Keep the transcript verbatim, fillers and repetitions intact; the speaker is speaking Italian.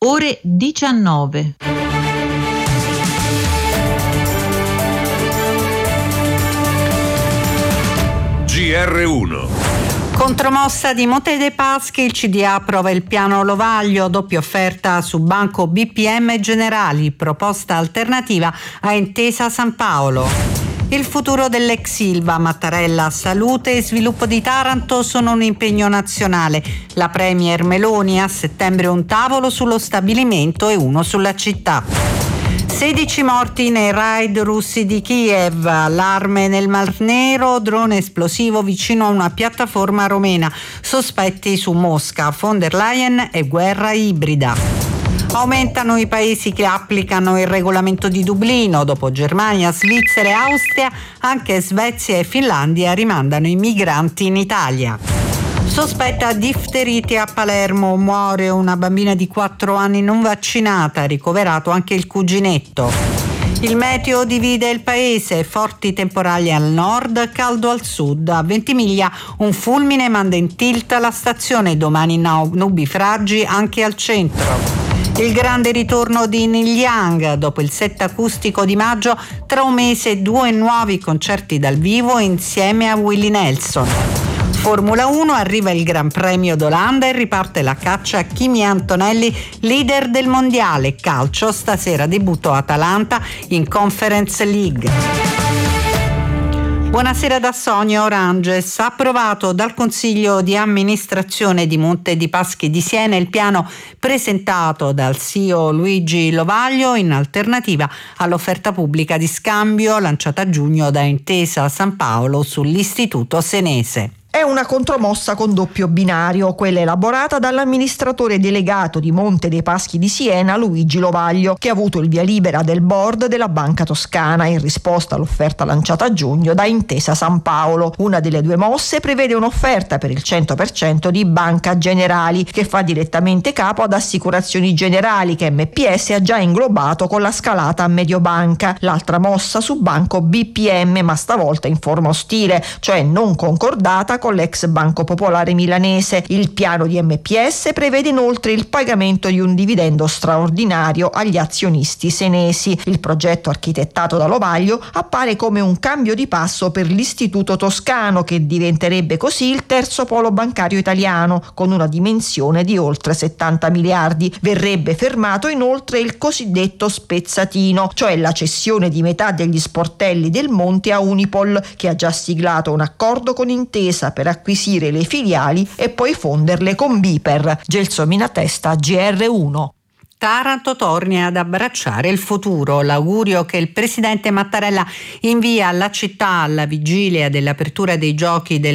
ore diciannove. G R uno. Contromossa di Monte dei Paschi, il C D A approva il piano Lovaglio, doppia offerta su Banco B P M Generali, proposta alternativa a Intesa San Paolo. Il futuro dell'ex Ilva, Mattarella, salute e sviluppo di Taranto sono un impegno nazionale. La premier Meloni, a settembre un tavolo sullo stabilimento e uno sulla città. sedici morti nei raid russi di Kiev, allarme nel Mar Nero, drone esplosivo vicino a una piattaforma romena, sospetti su Mosca, von der Leyen e guerra ibrida. Aumentano i paesi che applicano il regolamento di Dublino, dopo Germania, Svizzera e Austria, anche Svezia e Finlandia rimandano i migranti in Italia. Sospetta difterite a Palermo, muore una bambina di quattro anni non vaccinata, ricoverato anche il cuginetto. Il meteo divide il paese, forti temporali al nord, caldo al sud. A Ventimiglia un fulmine manda in tilt la stazione, domani nubifragi anche al centro. Il grande ritorno di Neil Young, dopo il set acustico di maggio, tra un mese due nuovi concerti dal vivo insieme a Willie Nelson. Formula uno, arriva il Gran Premio d'Olanda e riparte la caccia a Kimi Antonelli, leader del mondiale. Calcio, stasera debutto Atalanta in Conference League. Buonasera da Sonia Oranges. Approvato dal Consiglio di amministrazione di Monte dei Paschi di Siena il piano presentato dal C E O Luigi Lovaglio in alternativa all'offerta pubblica di scambio lanciata a giugno da Intesa San Paolo sull'Istituto Senese. È una contromossa con doppio binario, quella elaborata dall'amministratore delegato di Monte dei Paschi di Siena, Luigi Lovaglio, che ha avuto il via libera del board della Banca Toscana in risposta all'offerta lanciata a giugno da Intesa San Paolo. Una delle due mosse prevede un'offerta per il cento per cento di Banca Generali, che fa direttamente capo ad Assicurazioni Generali, che M P S ha già inglobato con la scalata a Mediobanca. L'altra mossa su Banco B P M, ma stavolta in forma ostile, cioè non concordata con l'ex Banco Popolare milanese. Il piano di M P S prevede inoltre il pagamento di un dividendo straordinario agli azionisti senesi. Il progetto architettato da Lovaglio appare come un cambio di passo per l'Istituto Toscano, che diventerebbe così il terzo polo bancario italiano, con una dimensione di oltre settanta miliardi. Verrebbe fermato inoltre il cosiddetto spezzatino, cioè la cessione di metà degli sportelli del Monte a Unipol, che ha già siglato un accordo con Intesa per acquisire le filiali e poi fonderle con Biper. Gelsomina Testa, G R uno. Taranto torni ad abbracciare il futuro. L'augurio che il presidente Mattarella invia alla città alla vigilia dell'apertura dei giochi del